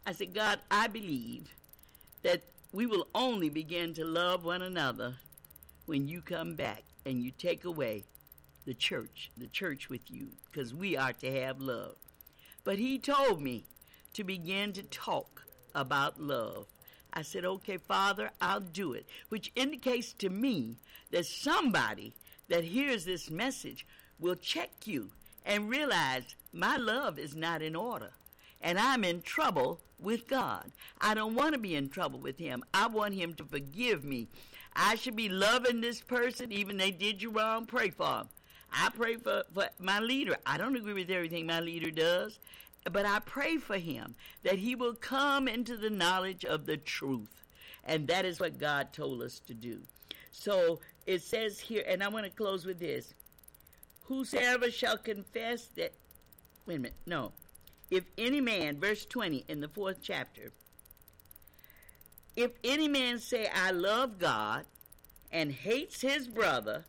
I said, God, I believe that we will only begin to love one another when you come back and you take away the church with you, because we are to have love. But he told me to begin to talk about love. I said, okay, Father, I'll do it, which indicates to me that somebody that hears this message will check you and realize my love is not in order, and I'm in trouble with God. I don't want to be in trouble with him. I want him to forgive me. I should be loving this person, even they did you wrong. Pray for them. I pray for my leader. I don't agree with everything my leader does, but I pray for him that he will come into the knowledge of the truth. And that is what God told us to do. So it says here, and I want to close with this. Whosoever shall confess that, wait a minute, no. If any man, verse 20 in the 4th chapter, if any man say, I love God, and hates his brother,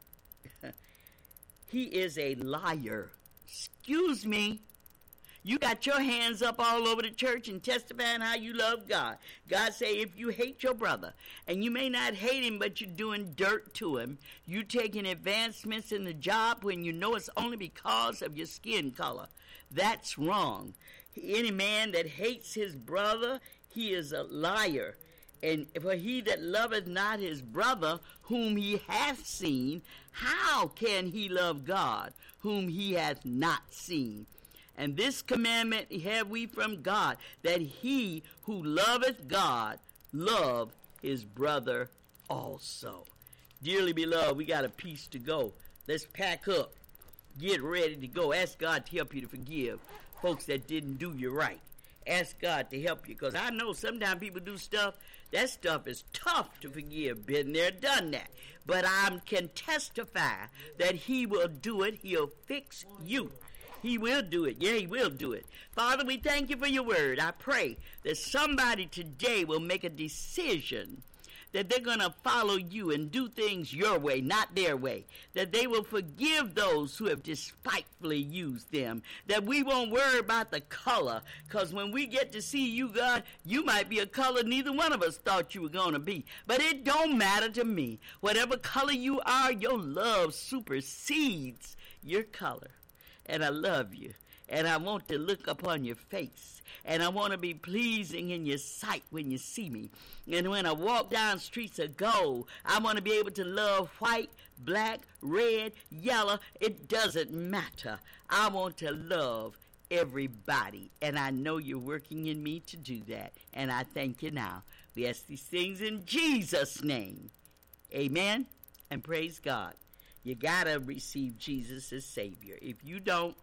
he is a liar. Excuse me. You got your hands up all over the church and testifying how you love God. God say if you hate your brother, and you may not hate him, but you're doing dirt to him, you taking advancements in the job when you know it's only because of your skin color, that's wrong. Any man that hates his brother, he is a liar. And for he that loveth not his brother whom he hath seen, how can he love God whom he hath not seen? And this commandment have we from God, that he who loveth God love his brother also. Dearly beloved, we got a piece to go. Let's pack up. Get ready to go. Ask God to help you to forgive folks that didn't do you right. Ask God to help you, because I know sometimes people do stuff. That stuff is tough to forgive. Been there, done that. But I can testify that he will do it. He'll fix you. He will do it. Yeah, he will do it. Father, we thank you for your word. I pray that somebody today will make a decision that they're going to follow you and do things your way, not their way. That they will forgive those who have despitefully used them. That we won't worry about the color, because when we get to see you, God, you might be a color neither one of us thought you were going to be. But it don't matter to me. Whatever color you are, your love supersedes your color. And I love you. And I want to look upon your face. And I want to be pleasing in your sight when you see me. And when I walk down streets of gold, I want to be able to love white, black, red, yellow. It doesn't matter. I want to love everybody. And I know you're working in me to do that. And I thank you now. We ask these things in Jesus' name. Amen. And praise God. You got to receive Jesus as Savior. If you don't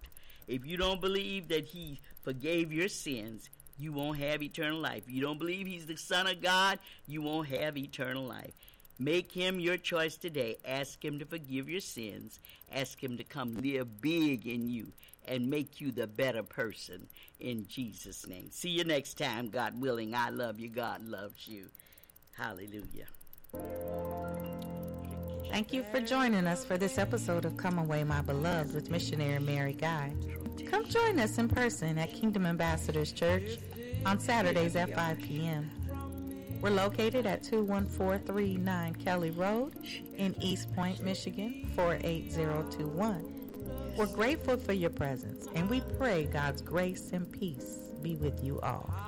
believe that he forgave your sins, you won't have eternal life. If you don't believe he's the Son of God, you won't have eternal life. Make him your choice today. Ask him to forgive your sins. Ask him to come live big in you and make you the better person in Jesus' name. See you next time, God willing. I love you. God loves you. Hallelujah. Thank you for joining us for this episode of Come Away, My Beloved with Missionary Mary Guy. Come join us in person at Kingdom Ambassadors Church on Saturdays at 5 p.m. We're located at 21439 Kelly Road in East Point, Michigan, 48021. We're grateful for your presence, and we pray God's grace and peace be with you all.